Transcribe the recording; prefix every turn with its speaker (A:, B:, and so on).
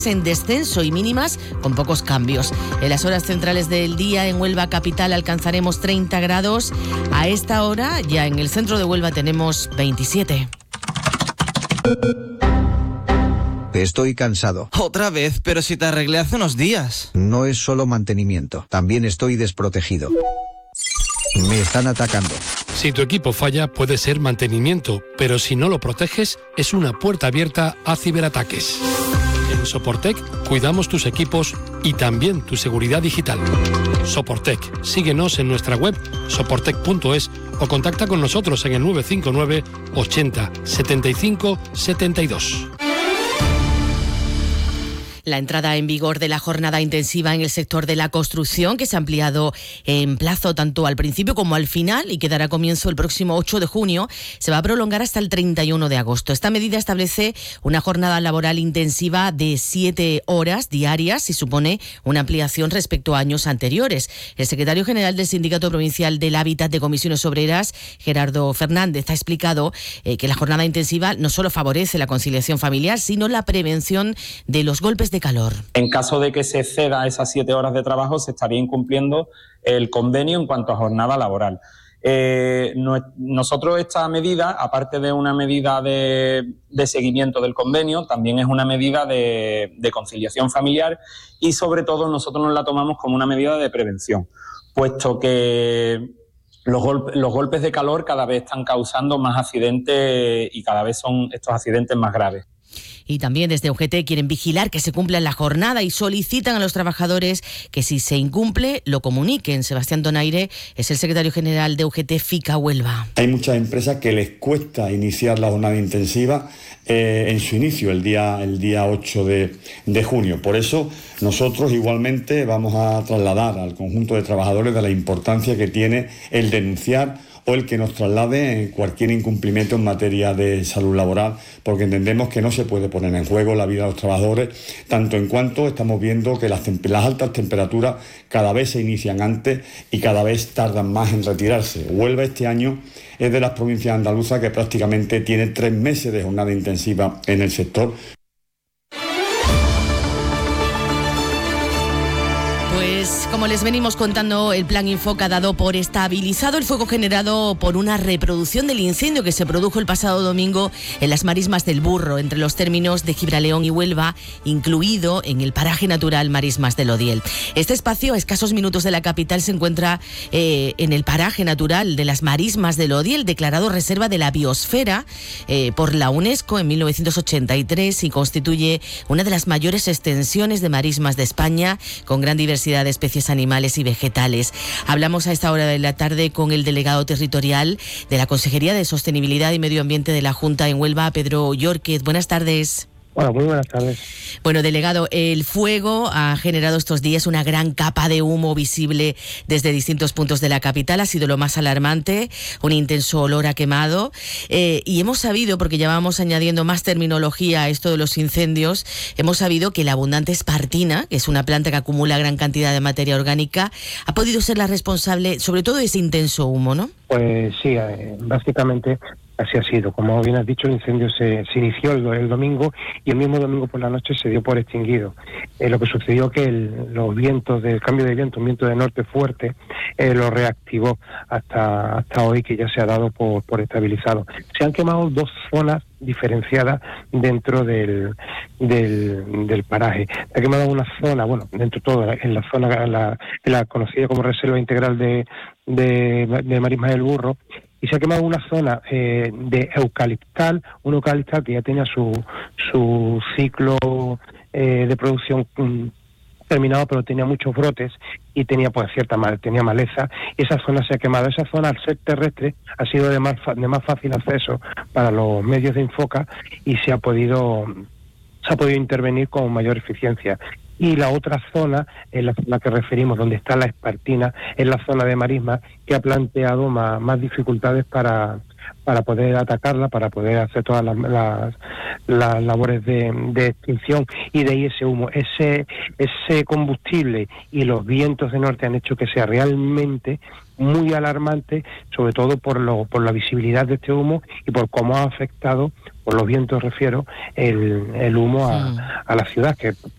A: en descenso y mínimas con pocos cambios. En las horas centrales del día en Huelva capital alcanzaremos 30 grados. A esta hora ya en el centro de Huelva tenemos 27.
B: Estoy cansado.
C: Otra vez, pero si te arreglé hace unos días.
B: No es solo mantenimiento, también estoy desprotegido. Me están atacando.
D: Si tu equipo falla, puede ser mantenimiento, pero si no lo proteges, es una puerta abierta a ciberataques. En Soportec cuidamos tus equipos y también tu seguridad digital. Soportec, síguenos en nuestra web soportec.es o contacta con nosotros en el 959 80 75 72.
A: La entrada en vigor de la jornada intensiva en el sector de la construcción, que se ha ampliado en plazo tanto al principio como al final y que dará comienzo el próximo 8 de junio, se va a prolongar hasta el 31 de agosto. Esta medida establece una jornada laboral intensiva de 7 horas diarias y supone una ampliación respecto a años anteriores. El secretario general del Sindicato Provincial del Hábitat de Comisiones Obreras, Gerardo Fernández, ha explicado que la jornada intensiva no solo favorece la conciliación familiar, sino la prevención de los golpes de calor.
E: En caso de que se exceda esas 7 horas de trabajo, se estaría incumpliendo el convenio en cuanto a jornada laboral. Nosotros esta medida, aparte de una medida de seguimiento del convenio, también es una medida de conciliación familiar y sobre todo nosotros nos la tomamos como una medida de prevención, puesto que los golpes de calor cada vez están causando más accidentes y cada vez son estos accidentes más graves.
A: Y también desde UGT quieren vigilar que se cumpla la jornada y solicitan a los trabajadores que si se incumple lo comuniquen. Sebastián Donaire es el secretario general de UGT FICA Huelva.
F: Hay muchas empresas que les cuesta iniciar la jornada intensiva en su inicio, el día 8 de junio. Por eso nosotros igualmente vamos a trasladar al conjunto de trabajadores de la importancia que tiene el denunciar o el que nos traslade cualquier incumplimiento en materia de salud laboral, porque entendemos que no se puede poner en juego la vida de los trabajadores, tanto en cuanto estamos viendo que las altas temperaturas cada vez se inician antes y cada vez tardan más en retirarse. Huelva este año es de las provincias andaluzas que prácticamente tiene 3 meses de jornada intensiva en el sector.
A: Pues como les venimos contando, el plan Infoca ha dado por estabilizado el fuego generado por una reproducción del incendio que se produjo el pasado domingo en las marismas del Burro, entre los términos de Gibraleón y Huelva, incluido en el paraje natural Marismas del Odiel. Este espacio, a escasos minutos de la capital, se encuentra en el paraje natural de las Marismas del Odiel, declarado Reserva de la Biosfera por la UNESCO en 1983 y constituye una de las mayores extensiones de marismas de España, con gran diversidad de especies animales y vegetales. Hablamos a esta hora de la tarde con el delegado territorial de la Consejería de Sostenibilidad y Medio Ambiente de la Junta en Huelva, Pedro Llórquez. Buenas tardes.
G: Hola, muy buenas tardes.
A: Bueno, delegado, el fuego ha generado estos días una gran capa de humo visible desde distintos puntos de la capital. Ha sido lo más alarmante, un intenso olor a quemado. Y hemos sabido, porque ya vamos añadiendo más terminología a esto de los incendios, hemos sabido que la abundante espartina, que es una planta que acumula gran cantidad de materia orgánica, ha podido ser la responsable, sobre todo, de ese intenso humo, ¿no?
G: Pues sí, básicamente así ha sido. Como bien has dicho, el incendio se inició el domingo y el mismo domingo por la noche se dio por extinguido. Lo que sucedió que los vientos, del cambio de viento, un viento de norte fuerte, lo reactivó hasta hoy, que ya se ha dado por estabilizado. Se han quemado 2 zonas diferenciadas dentro del paraje. Se ha quemado una zona, bueno, dentro todo, en la zona, la conocida como Reserva Integral de Marismas del Burro, y se ha quemado una zona de eucaliptal, un eucaliptal que ya tenía su ciclo de producción terminado, pero tenía muchos brotes y tenía tenía maleza, y esa zona se ha quemado. Esa zona, al ser terrestre, ha sido de más fácil acceso para los medios de Infoca y se ha podido intervenir con mayor eficiencia. Y la otra zona, es la zona que referimos, donde está la espartina, es la zona de marisma, que ha planteado más dificultades para poder atacarla, para poder hacer todas las labores de extinción, y de ahí ese humo, ese combustible y los vientos de norte han hecho que sea realmente muy alarmante, sobre todo por la visibilidad de este humo y por cómo ha afectado, por los vientos refiero, el humo a la ciudad, que